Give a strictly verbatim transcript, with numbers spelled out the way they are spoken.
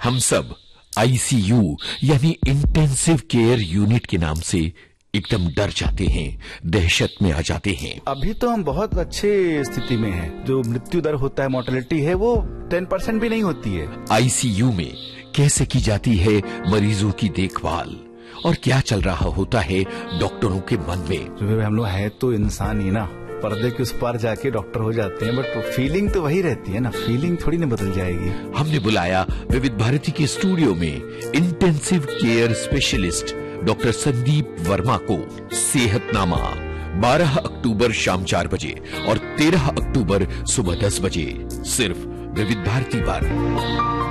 हम सब आईसीयू यानी इंटेंसिव केयर यूनिट के नाम से एकदम डर जाते हैं, दहशत में आ जाते हैं। अभी तो हम बहुत अच्छे स्थिति में हैं। जो मृत्यु दर होता है, मोर्टेलिटी है, वो टेन परसेंट भी नहीं होती है। आईसीयू में कैसे की जाती है मरीजों की देखभाल और क्या चल रहा होता है डॉक्टरों के मन में। हम लोग है तो इंसान ही ना, पर्दे के उस पार जाके डॉक्टर हो जाते हैं, बट फीलिंग तो वही रहती है ना, फीलिंग थोड़ी ना बदल जाएगी। हमने बुलाया विविध भारती के स्टूडियो में intensive care specialist doctor Sandeep Verma को। सेहतनामा बारह अक्टूबर शाम चार बजे और तेरह अक्टूबर सुबह दस बजे सिर्फ विविध भारती पर।